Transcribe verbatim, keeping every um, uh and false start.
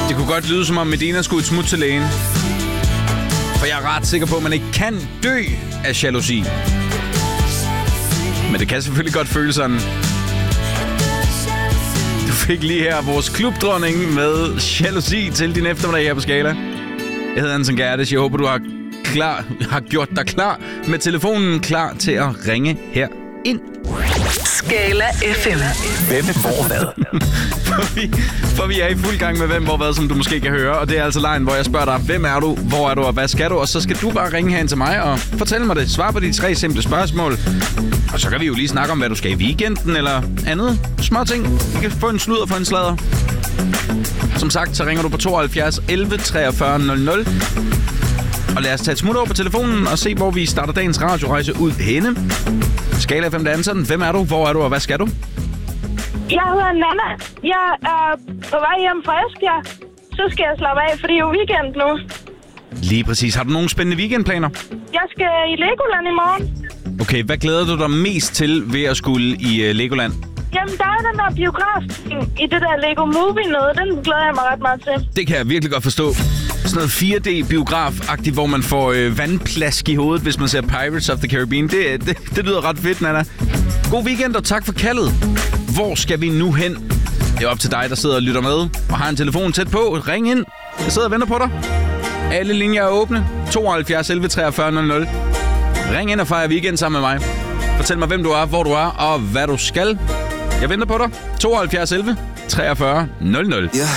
Det kunne godt lyde, som om Medina skulle et smut til lægen. For jeg er ret sikker på, at man ikke kan dø af jalousi. Men det kan selvfølgelig godt føles sådan. Du fik lige her vores klubdronning med jalousi til din eftermiddag her på Skala. Jeg hedder Anton Gerdes. Jeg håber, du har, klar, har gjort dig klar med telefonen klar til at ringe her ind. Skala F M. Hvem, hvor, hvad? for, vi, for vi er i fuld gang med hvem, hvor, hvad, som du måske kan høre. Og det er altså lejen, hvor jeg spørger dig, hvem er du, hvor er du og hvad skal du? Og så skal du bare ringe herind til mig og fortælle mig det. Svar på de tre simple spørgsmål. Og så kan vi jo lige snakke om, hvad du skal i weekenden eller andet. Små ting. Vi kan få en sludder for en sladder. Som sagt, så ringer du på tooghalvfjerds elleve treogfyrre nul nul. Og lad os tage et smut over på telefonen og se, hvor vi starter dagens radiorejse ud henne. Skala F M, det er Anton. Hvem er du? Hvor er du? Og hvad skal du? Jeg hedder Nana. Jeg er på vej hjem fra Esbjerg. Så skal jeg slappe af, for det er jo weekend nu. Lige præcis. Har du nogle spændende weekendplaner? Jeg skal i Legoland i morgen. Okay, hvad glæder du dig mest til ved at skulle i uh, Legoland? Jamen, der er den der biograf i det der Lego Movie noget. Den glæder jeg mig ret meget til. Det kan jeg virkelig godt forstå. Sådan noget fire D-biograf-agtigt, hvor man får øh, vandplask i hovedet, hvis man ser Pirates of the Caribbean. Det, det, det lyder ret fedt, Nana. God weekend, og tak for kaldet. Hvor skal vi nu hen? Det er op til dig, der sidder og lytter med, og har en telefon tæt på. Ring ind. Jeg sidder og venter på dig. Alle linjer er åbne. tooghalvfjerds elleve treogfyrre nul nul. Ring ind og fejre weekend sammen med mig. Fortæl mig, hvem du er, hvor du er, og hvad du skal. Jeg venter på dig. tooghalvfjerds elleve treogfyrre nul nul. Ja,